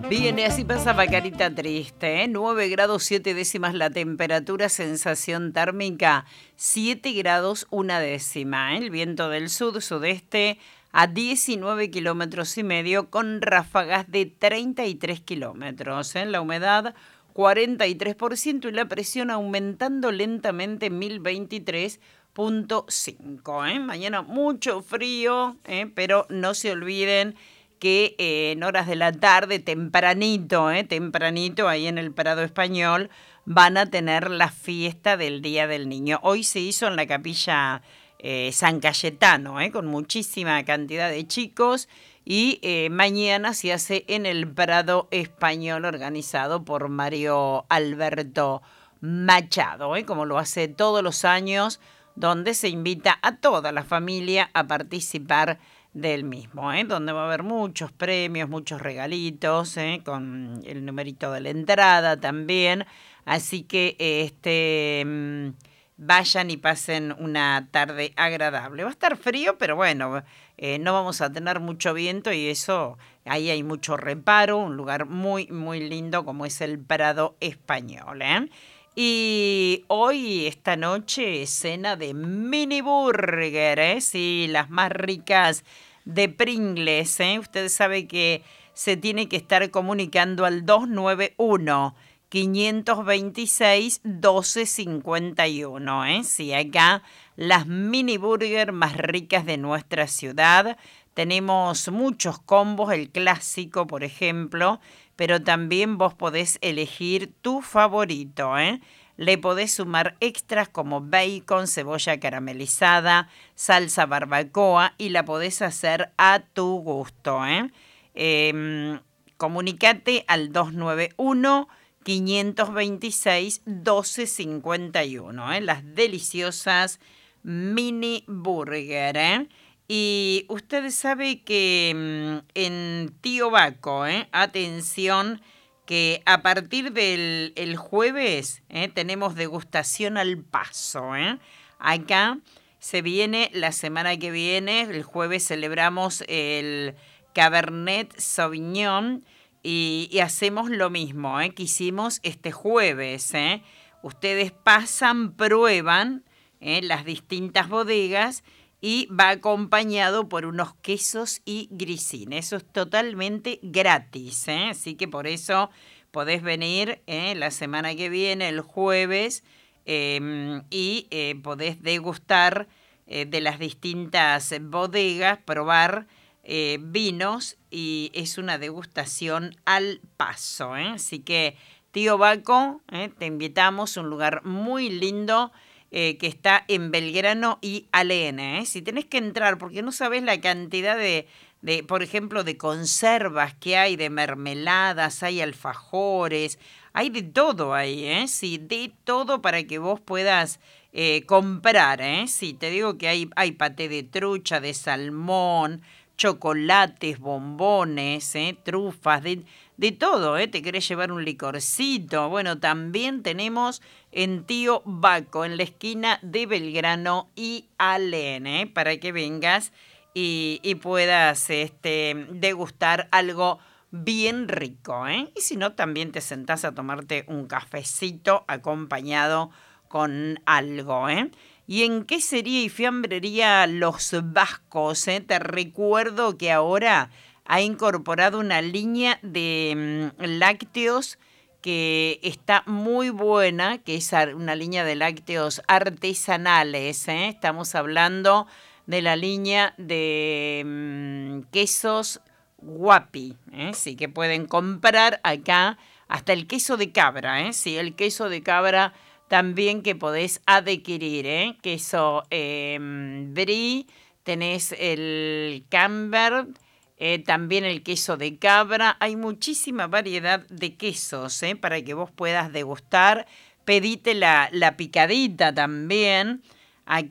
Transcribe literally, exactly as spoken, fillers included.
Bien, y así pasaba Carita Triste, ¿eh? nueve grados siete décimas la temperatura, sensación térmica siete grados una décima. ¿eh? El viento del sur-sudeste a diecinueve kilómetros y medio con ráfagas de treinta y tres kilómetros. ¿eh? La humedad cuarenta y tres por ciento y la presión aumentando lentamente mil veintitrés punto cinco. ¿eh? Mañana mucho frío, ¿eh? pero no se olviden que eh, en horas de la tarde, tempranito, eh, tempranito, ahí en el Prado Español, van a tener la fiesta del Día del Niño. Hoy se hizo en la capilla eh, San Cayetano, eh, con muchísima cantidad de chicos, y eh, mañana se hace en el Prado Español, organizado por Mario Alberto Machado, eh, como lo hace todos los años, donde se invita a toda la familia a participar del mismo, ¿eh? donde va a haber muchos premios, muchos regalitos, ¿eh? con el numerito de la entrada también, así que este mmm, vayan y pasen una tarde agradable. Va a estar frío, pero bueno, eh, no vamos a tener mucho viento y eso, ahí hay mucho reparo, un lugar muy, muy lindo como es el Prado Español, ¿eh? Y hoy, esta noche, cena de mini burger, ¿eh? Sí, las más ricas de Pringles, ¿eh? Usted sabe que se tiene que estar comunicando al dos nueve uno, cinco dos seis, uno dos cinco uno, ¿eh? Sí, acá las mini burger más ricas de nuestra ciudad. Tenemos muchos combos, el clásico, por ejemplo, pero también vos podés elegir tu favorito, ¿eh? Le podés sumar extras como bacon, cebolla caramelizada, salsa barbacoa y la podés hacer a tu gusto, ¿eh? eh comunicate al dos nueve uno, cinco dos seis, uno dos cinco uno, ¿eh? Las deliciosas mini burger, ¿eh? Y usted sabe que mmm, en Tío Baco, ¿eh? atención, que a partir del el jueves ¿eh? tenemos degustación al paso. ¿eh? Acá se viene la semana que viene, el jueves celebramos el Cabernet Sauvignon y, y hacemos lo mismo ¿eh? que hicimos este jueves. ¿eh? Ustedes pasan, prueban ¿eh? las distintas bodegas y va acompañado por unos quesos y grisines. Eso es totalmente gratis, ¿eh? Así que por eso podés venir ¿eh? la semana que viene, el jueves, eh, y eh, podés degustar eh, de las distintas bodegas, probar eh, vinos, y es una degustación al paso, ¿eh? Así que, Tío Baco, ¿eh? te invitamos, un lugar muy lindo, Eh, que está en Belgrano y Alena, ¿eh? Si tenés que entrar, porque no sabés la cantidad de, de, por ejemplo, de conservas que hay, de mermeladas, hay alfajores, hay de todo ahí, ¿eh? Sí, de todo para que vos puedas eh, comprar, ¿eh? Sí, te digo que hay, hay paté de trucha, de salmón, chocolates, bombones, ¿eh? trufas, de, de todo, ¿eh? Te querés llevar un licorcito. Bueno, también tenemos en Tío Baco, en la esquina de Belgrano y Alén, ¿eh? para que vengas y, y puedas este, degustar algo bien rico. ¿eh? Y si no, también te sentás a tomarte un cafecito acompañado con algo, ¿eh? ¿Y en quesería y fiambrería Los Vascos? ¿eh? Te recuerdo que ahora ha incorporado una línea de mmm, lácteos que está muy buena, que es una línea de lácteos artesanales. ¿eh? Estamos hablando de la línea de mmm, quesos Guapi, ¿eh? sí, que pueden comprar acá hasta el queso de cabra, ¿eh? sí, el queso de cabra también que podés adquirir, ¿eh? queso eh, brie, tenés el camembert, eh, también el queso de cabra. Hay muchísima variedad de quesos ¿eh? para que vos puedas degustar. Pedite la, la picadita también,